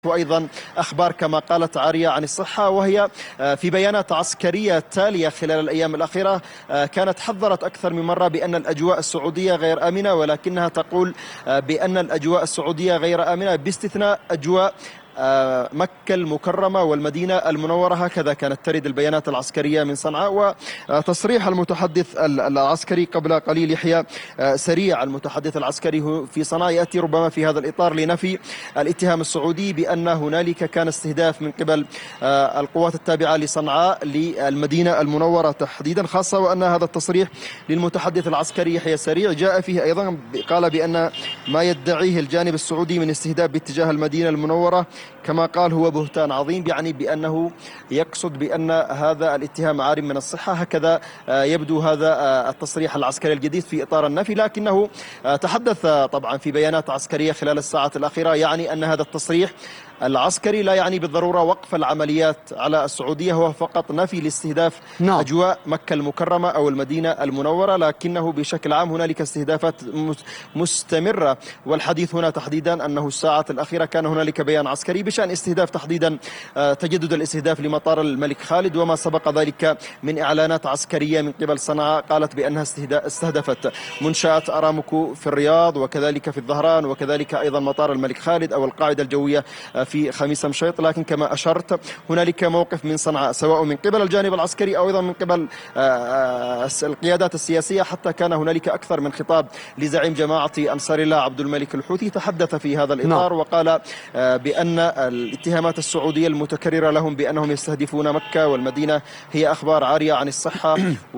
وأيضا أخبار كما قالت عارية عن الصحة، وهي في بيانات عسكرية تالية خلال الأيام الأخيرة كانت حذرت أكثر من مرة بأن الأجواء السعودية غير آمنة، ولكنها تقول بأن الأجواء السعودية غير آمنة باستثناء أجواء مكة المكرمة والمدينة المنورة. هكذا كانت ترد البيانات العسكرية من صنعاء. وتصريح المتحدث العسكري قبل قليل يحيى سريع، المتحدث العسكري في صنعاء، يأتي ربما في هذا الإطار لنفي الاتهام السعودي بأن هنالك كان استهداف من قبل القوات التابعة لصنعاء للمدينة المنورة تحديدا، خاصة وأن هذا التصريح للمتحدث العسكري يحيى سريع جاء فيه أيضا قال بأن ما يدعيه الجانب السعودي من استهداف باتجاه المدينة المنورة كما قال هو بهتان عظيم، يعني بأنه يقصد بأن هذا الاتهام عار من الصحة. هكذا يبدو هذا التصريح العسكري الجديد في إطار النفي، لكنه تحدث طبعا في بيانات عسكرية خلال الساعات الأخيرة، يعني أن هذا التصريح العسكري لا يعني بالضرورة وقف العمليات على السعودية، هو فقط نفي لاستهداف أجواء مكة المكرمة أو المدينة المنورة، لكنه بشكل عام هنالك استهدافات مستمرة. والحديث هنا تحديدا أنه الساعات الأخيرة كان هنالك بيان عسكري بشأن استهداف تحديدا تجدد الاستهداف لمطار الملك خالد، وما سبق ذلك من إعلانات عسكرية من قبل صنعاء قالت بأنها استهدفت منشآت أرامكو في الرياض وكذلك في الظهران وكذلك أيضا مطار الملك خالد أو القاعدة الجوية في خميس مشيط. لكن كما أشرت هنالك موقف من صنعاء سواء من قبل الجانب العسكري أو أيضا من قبل القيادات السياسية، حتى كان هنالك أكثر من خطاب لزعيم جماعة أنصار الله عبد الملك الحوثي تحدث في هذا الإطار وقال بأن الاتهامات السعودية المتكررة لهم بأنهم يستهدفون مكة والمدينة هي أخبار عارية عن الصحة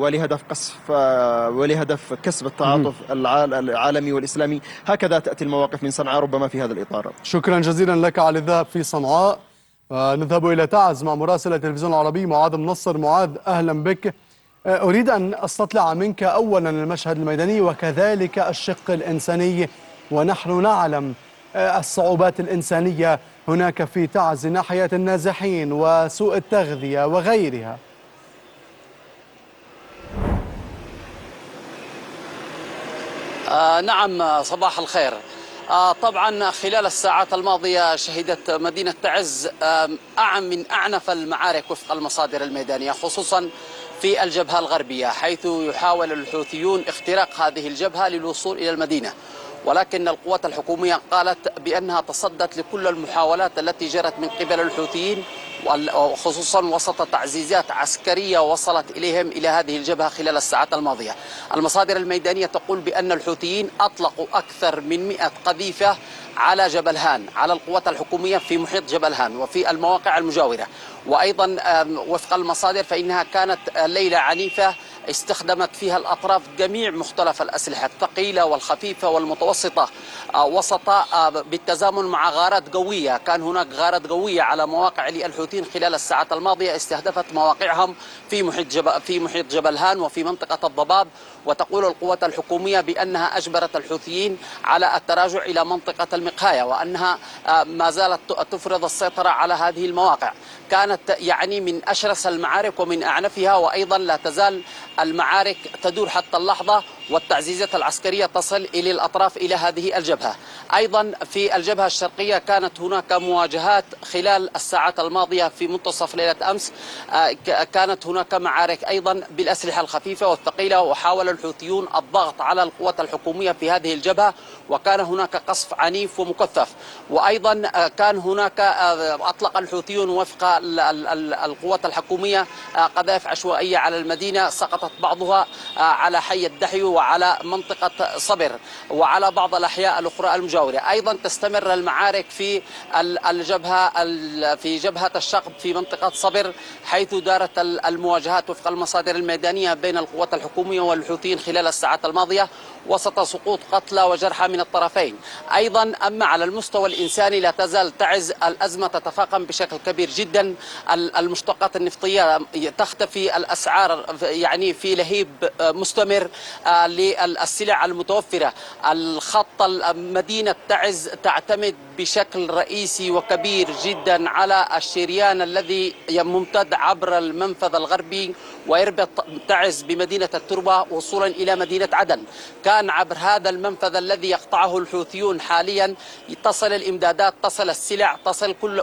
ولهدف كسب التعاطف العالمي والإسلامي. هكذا تأتي المواقف من صنعاء ربما في هذا الإطار. شكرا جزيلا لك على الذهاب في صنعاء. نذهب إلى تعز مع مراسل التلفزيون العربي معاذ منصر. معاذ أهلا بك. أريد أن أستطلع منك أولا المشهد الميداني وكذلك الشق الإنساني، ونحن نعلم الصعوبات الإنسانية هناك في تعز ناحية النازحين وسوء التغذية وغيرها. نعم، صباح الخير. طبعا خلال الساعات الماضية شهدت مدينة تعز من أعنف المعارك وفق المصادر الميدانية، خصوصا في الجبهة الغربية، حيث يحاول الحوثيون اختراق هذه الجبهة للوصول إلى المدينة، ولكن القوات الحكومية قالت بأنها تصدت لكل المحاولات التي جرت من قبل الحوثيين، وخصوصا وسط تعزيزات عسكرية وصلت إليهم إلى هذه الجبهة خلال الساعات الماضية. المصادر الميدانية تقول بأن الحوثيين أطلقوا أكثر من 100 قذيفة على جبل هان، على القوات الحكومية في محيط جبل هان وفي المواقع المجاورة. وأيضا وفق المصادر فإنها كانت ليلة عنيفة استخدمت فيها الأطراف جميع مختلف الأسلحة الثقيلة والخفيفة والمتوسطة، وسط بالتزامن مع غارات قوية. كان هناك غارات قوية على مواقع للحوثيين خلال الساعات الماضية استهدفت مواقعهم في محيط جبل هان وفي منطقة الضباب. وتقول القوات الحكومية بأنها أجبرت الحوثيين على التراجع إلى منطقة المقهاية، وأنها ما زالت تفرض السيطرة على هذه المواقع. كانت يعني من أشرس المعارك ومن أعنفها، وأيضا لا تزال المعارك تدور حتى اللحظة، والتعزيزات العسكرية تصل إلى الأطراف إلى هذه الجبهة. أيضا في الجبهة الشرقية كانت هناك مواجهات خلال الساعات الماضية في منتصف ليلة أمس. كانت هناك معارك أيضا بالأسلحة الخفيفة والثقيلة، وحاول الحوثيون الضغط على القوات الحكومية في هذه الجبهة، وكان هناك قصف عنيف ومكثف. وأيضا كان هناك أطلق الحوثيون وفق القوات الحكومية قذائف عشوائية على المدينة، سقطت بعضها على حي الدحي وعلى منطقة صبر وعلى بعض الأحياء الأخرى المجاورة. أيضا تستمر المعارك في جبهة الشقب في منطقة صبر، حيث دارت المواجهات وفق المصادر الميدانية بين القوات الحكومية والحوثيين خلال الساعات الماضية، وسط سقوط قتلى وجرحى من الطرفين. أيضا أما على المستوى الإنساني لا تزال تعز الأزمة تتفاقم بشكل كبير جدا. المشتقات النفطية تختفي، الأسعار يعني في لهيب مستمر. للسلع المتوفرة. الخط مدينة تعز تعتمد بشكل رئيسي وكبير جدا على الشريان الذي ممتد عبر المنفذ الغربي ويربط تعز بمدينة التربة وصولا إلى مدينة عدن. كان عبر هذا المنفذ الذي يقطعه الحوثيون حاليا تصل الإمدادات، تصل السلع، تصل